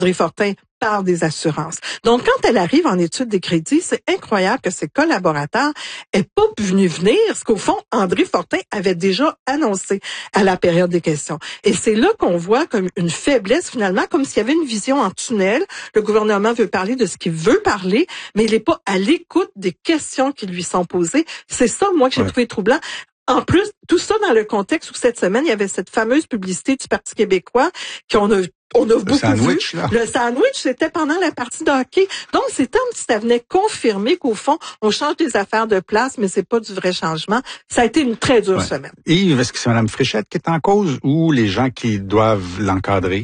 André Fortin par des assurances. Donc, quand elle arrive en étude des crédits, c'est incroyable que ses collaborateurs aient pas venir, ce qu'au fond, André Fortin avait déjà annoncé à la période des questions. Et c'est là qu'on voit comme une faiblesse, finalement, comme s'il y avait une vision en tunnel. Le gouvernement veut parler de ce qu'il veut parler, mais il n'est pas à l'écoute des questions qui lui sont posées. C'est ça, moi, que j'ai trouvé troublant. En plus, tout ça dans le contexte où cette semaine, il y avait cette fameuse publicité du Parti québécois qu'on a beaucoup sandwich, vu. Là. Le sandwich, c'était pendant la partie de hockey. Donc, c'est comme si ça venait confirmer qu'au fond, on change des affaires de place, mais c'est pas du vrai changement. Ça a été une très dure semaine. Et est-ce que c'est Mme Fréchette qui est en cause ou les gens qui doivent l'encadrer?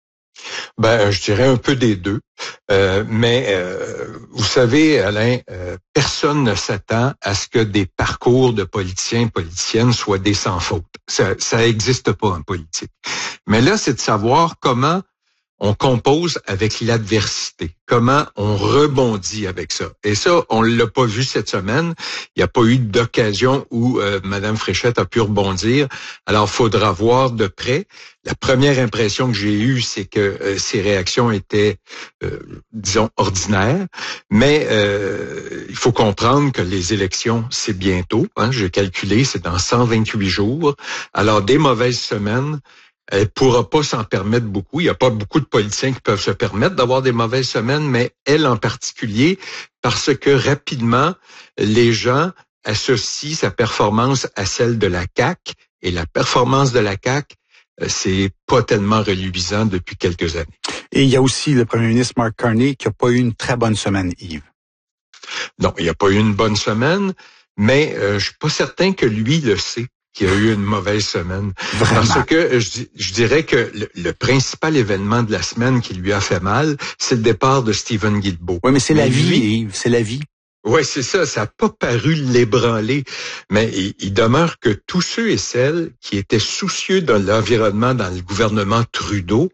Je dirais un peu des deux. Mais vous savez, Alain, personne ne s'attend à ce que des parcours de politiciens et politiciennes soient des sans faute. Ça existe pas en politique. Mais là, c'est de savoir comment on compose avec l'adversité, comment on rebondit avec ça. Et ça, on l'a pas vu cette semaine. Il n'y a pas eu d'occasion où Mme Fréchette a pu rebondir. Alors, faudra voir de près. La première impression que j'ai eue, c'est que ses réactions étaient, disons, ordinaires. Mais il faut comprendre que les élections, c'est bientôt. J'ai calculé, c'est dans 128 jours. Alors, des mauvaises semaines, elle pourra pas s'en permettre beaucoup. Il n'y a pas beaucoup de politiciens qui peuvent se permettre d'avoir des mauvaises semaines, mais elle en particulier, parce que rapidement, les gens associent sa performance à celle de la CAQ, et la performance de la CAQ, c'est pas tellement reluisant depuis quelques années. Et il y a aussi le premier ministre Mark Carney qui n'a pas eu une très bonne semaine, Yves. Non, il n'a pas eu une bonne semaine, mais je suis pas certain que lui le sait. Qui a eu une mauvaise semaine. Vraiment? Parce que je dirais que le principal événement de la semaine qui lui a fait mal, c'est le départ de Stephen Guilbeault. Oui, mais c'est la vie, Yves, c'est la vie. Oui, c'est ça. Ça n'a pas paru l'ébranler. Mais il demeure que tous ceux et celles qui étaient soucieux de l'environnement dans le gouvernement Trudeau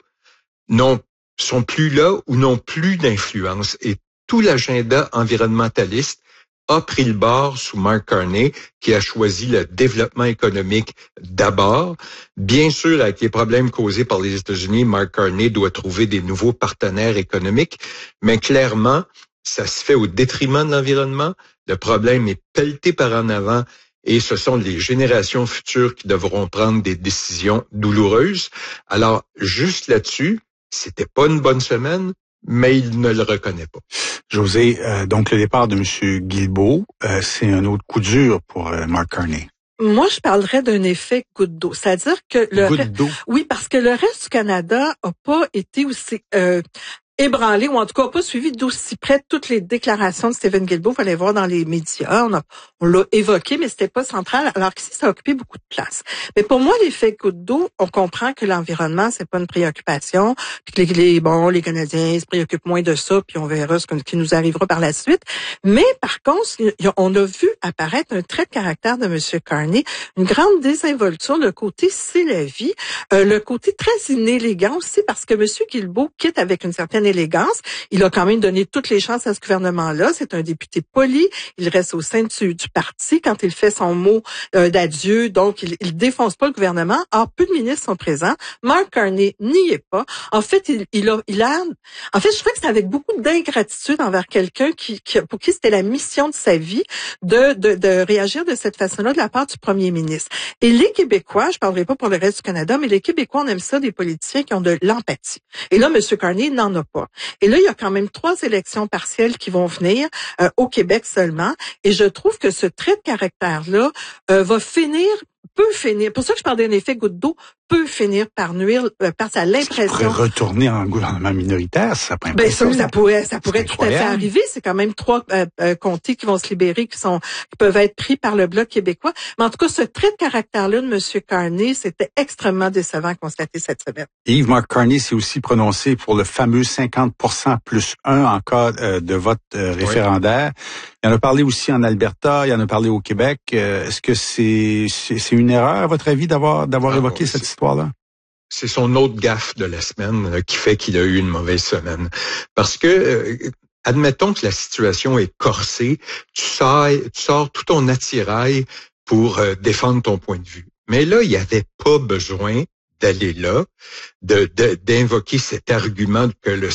sont plus là ou n'ont plus d'influence. Et tout l'agenda environnementaliste a pris le bord sous Mark Carney, qui a choisi le développement économique d'abord. Bien sûr, avec les problèmes causés par les États-Unis, Mark Carney doit trouver des nouveaux partenaires économiques, mais clairement, ça se fait au détriment de l'environnement. Le problème est pelleté par en avant et ce sont les générations futures qui devront prendre des décisions douloureuses. Alors, juste là-dessus, c'était pas une bonne semaine, mais il ne le reconnaît pas. José, donc le départ de M. Guilbeault, c'est un autre coup dur pour Mark Carney. Moi, je parlerais d'un effet goutte d'eau. C'est-à-dire que Goutte d'eau? Oui, parce que le reste du Canada a pas été aussi ébranlé, ou en tout cas pas suivi d'aussi près toutes les déclarations de Stephen Guilbeault. Il fallait voir dans les médias. On l'a évoqué, mais c'était pas central, alors qu'ici, ça a occupé beaucoup de place. Mais pour moi, l'effet goutte d'eau, on comprend que l'environnement, c'est pas une préoccupation, puis que les Canadiens se préoccupent moins de ça, puis on verra ce qui nous arrivera par la suite. Mais par contre, on a vu apparaître un trait de caractère de M. Carney, une grande désinvolture, le côté c'est la vie, le côté très inélégant aussi, parce que M. Guilbeault quitte avec une certaine élégance. Il a quand même donné toutes les chances à ce gouvernement-là. C'est un député poli. Il reste au sein du parti quand il fait son mot d'adieu. Donc, il défonce pas le gouvernement. Or, peu de ministres sont présents. Mark Carney n'y est pas. En fait, en fait, je trouvais que c'était avec beaucoup d'ingratitude envers quelqu'un pour qui c'était la mission de sa vie de réagir de cette façon-là de la part du premier ministre. Et les Québécois, je parlerai pas pour le reste du Canada, mais les Québécois, on aime ça des politiciens qui ont de l'empathie. Et là, M. Carney n'en a pas. Et là, il y a quand même 3 élections partielles qui vont venir au Québec seulement. Et je trouve que ce trait de caractère-là peut finir, pour ça que je parle d'un effet goutte d'eau, peut finir par nuire, par sa l'impression. Ça pourrait retourner en gouvernement minoritaire, ça pourrait. Ça pourrait tout à fait arriver. C'est quand même 3 comtés qui vont se libérer, qui peuvent être pris par le Bloc québécois. Mais en tout cas, ce trait de caractère-là de M. Carney, c'était extrêmement décevant à constater cette semaine. Yves, Mark Carney s'est aussi prononcé pour le fameux 50% plus 1 en cas de vote référendaire. Oui. Il en a parlé aussi en Alberta, il en a parlé au Québec. Est-ce que c'est une erreur, à votre avis, d'avoir évoqué cette histoire-là? C'est son autre gaffe de la semaine qui fait qu'il a eu une mauvaise semaine. Parce que, admettons que la situation est corsée, tu sors tout ton attirail pour défendre ton point de vue. Mais là, il n'y avait pas besoin d'aller là, d'invoquer cet argument que le